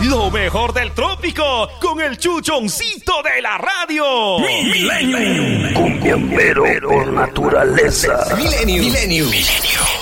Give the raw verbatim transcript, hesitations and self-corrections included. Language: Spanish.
Lo mejor del trópico con el chuchoncito de la radio. Millennium. Cumbiambero por naturaleza. Millennium. Millennium.